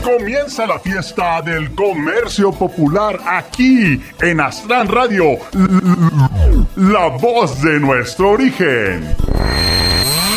Comienza la fiesta del comercio popular aquí en Aztlán Radio, la voz de nuestro origen.